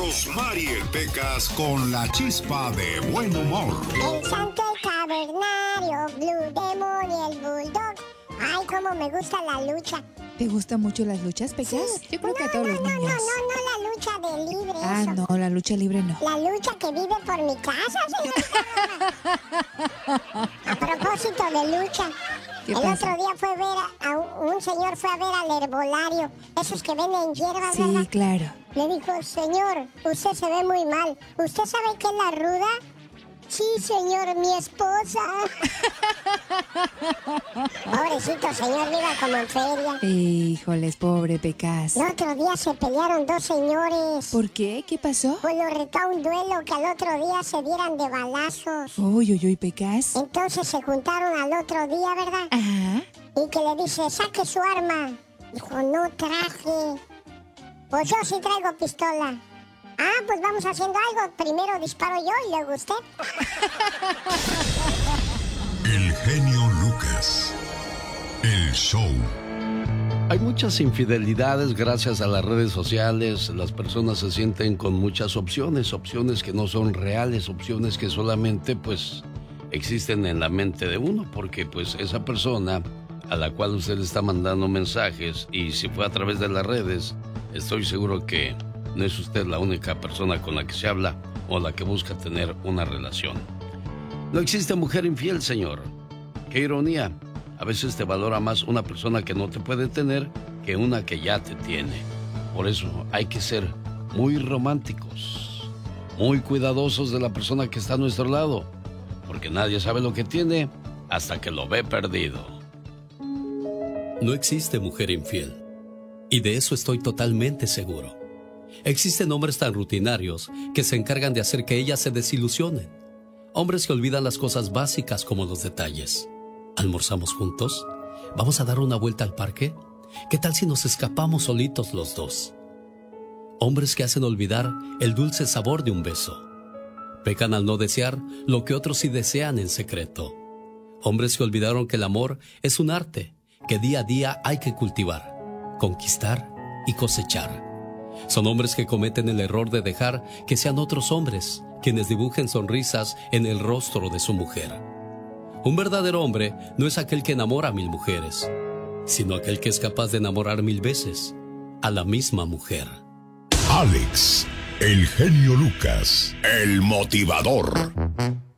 Mariel Pecas con la chispa de buen humor. El santo, el cavernario, Blue Demon y el Bulldog. Ay, cómo me gusta la lucha. ¿Te gustan mucho las luchas, Pecas? Sí. Yo creo que a todos los niños. No, la lucha de libre. Ah, eso. no, la lucha libre no. La lucha que vive por mi casa, señor. A propósito de lucha, el otro día fue a ver un señor fue a ver al herbolario, esos que venden hierbas, sí, ¿verdad? Claro. Le dijo, señor, usted se ve muy mal. ¿Usted sabe qué es la ruda? Sí, señor, mi esposa. Pobrecito señor, viva como en feria. Híjoles, pobre Pecas. El otro día se pelearon dos señores. ¿Por qué? ¿Qué pasó? Pues lo retó a un duelo que al otro día se dieran de balazos. Uy, Pecas. Entonces se juntaron al otro día, ¿verdad? Ajá. Y que le dice, saque su arma. Dijo, no traje. Pues yo sí traigo pistola. Ah, pues vamos haciendo algo. Primero disparo yo y luego usted. El genio Lucas. El show. Hay muchas infidelidades gracias a las redes sociales. Las personas se sienten con muchas opciones que no son reales, opciones que solamente pues existen en la mente de uno, porque pues esa persona a la cual usted le está mandando mensajes, y si fue a través de las redes, estoy seguro que no es usted la única persona con la que se habla o la que busca tener una relación. No existe mujer infiel, señor. Qué ironía. A veces te valora más una persona que no te puede tener que una que ya te tiene. Por eso hay que ser muy románticos, muy cuidadosos de la persona que está a nuestro lado, porque nadie sabe lo que tiene hasta que lo ve perdido. No existe mujer infiel, y de eso estoy totalmente seguro. Existen hombres tan rutinarios que se encargan de hacer que ellas se desilusionen. Hombres que olvidan las cosas básicas como los detalles. ¿Almorzamos juntos? ¿Vamos a dar una vuelta al parque? ¿Qué tal si nos escapamos solitos los dos? Hombres que hacen olvidar el dulce sabor de un beso. Pecan al no desear lo que otros sí desean en secreto. Hombres que olvidaron que el amor es un arte que día a día hay que cultivar, conquistar y cosechar. Son hombres que cometen el error de dejar que sean otros hombres quienes dibujen sonrisas en el rostro de su mujer. Un verdadero hombre no es aquel que enamora a 1000 mujeres, sino aquel que es capaz de enamorar 1000 veces a la misma mujer. Alex, el genio Lucas, el motivador.